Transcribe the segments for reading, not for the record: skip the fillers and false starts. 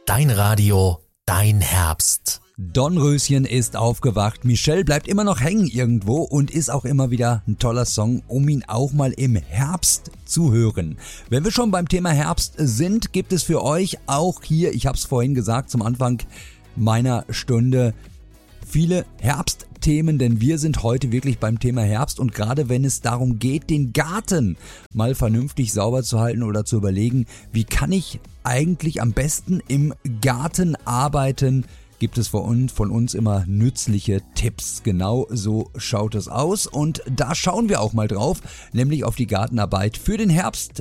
dein Radio, dein Herbst. Dornröschen ist aufgewacht, Michelle bleibt immer noch hängen irgendwo und ist auch immer wieder ein toller Song, um ihn auch mal im Herbst zu hören. Wenn wir schon beim Thema Herbst sind, gibt es für euch auch hier, ich habe es vorhin gesagt zum Anfang meiner Stunde, viele Herbstthemen, denn wir sind heute wirklich beim Thema Herbst und gerade wenn es darum geht, den Garten mal vernünftig sauber zu halten oder zu überlegen, wie kann ich eigentlich am besten im Garten arbeiten, gibt es von uns immer nützliche Tipps. Genau so schaut es aus und da schauen wir auch mal drauf, nämlich auf die Gartenarbeit für den Herbst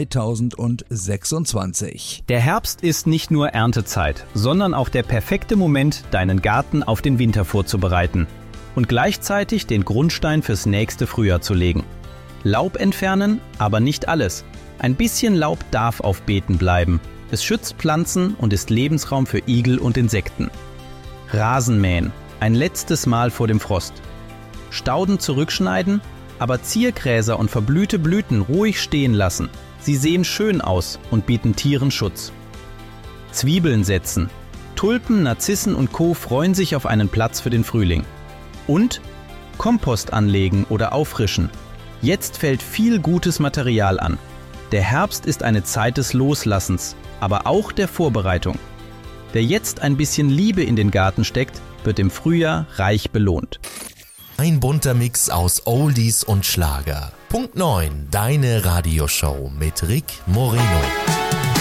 2026. Der Herbst ist nicht nur Erntezeit, sondern auch der perfekte Moment, deinen Garten auf den Winter vorzubereiten und gleichzeitig den Grundstein fürs nächste Frühjahr zu legen. Laub entfernen, aber nicht alles. Ein bisschen Laub darf auf Beeten bleiben. Es schützt Pflanzen und ist Lebensraum für Igel und Insekten. Rasen mähen, ein letztes Mal vor dem Frost. Stauden zurückschneiden, aber Ziergräser und verblühte Blüten ruhig stehen lassen. Sie sehen schön aus und bieten Tieren Schutz. Zwiebeln setzen. Tulpen, Narzissen und Co. freuen sich auf einen Platz für den Frühling. Und Kompost anlegen oder auffrischen. Jetzt fällt viel gutes Material an. Der Herbst ist eine Zeit des Loslassens, aber auch der Vorbereitung. Wer jetzt ein bisschen Liebe in den Garten steckt, wird im Frühjahr reich belohnt. Ein bunter Mix aus Oldies und Schlager. Punkt 9, deine Radioshow mit Rick Moreno.